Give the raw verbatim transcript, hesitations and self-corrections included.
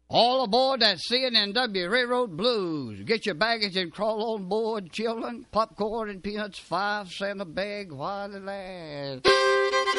All aboard that C N N W Railroad Blues. Get your baggage and crawl on board, children. Popcorn and peanuts, five cents a bag while it lasts.